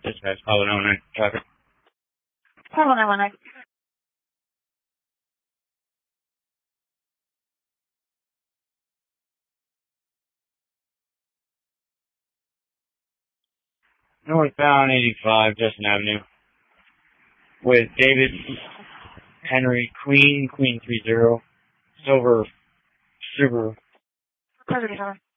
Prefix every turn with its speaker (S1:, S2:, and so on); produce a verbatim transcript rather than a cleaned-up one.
S1: Dispatch, Hollow nine one nine, traffic.
S2: Hollow nine one nine.
S1: Northbound eighty-five, Justin Avenue. With David Henry Queen, Queen three zero. Silver Subaru.
S2: President.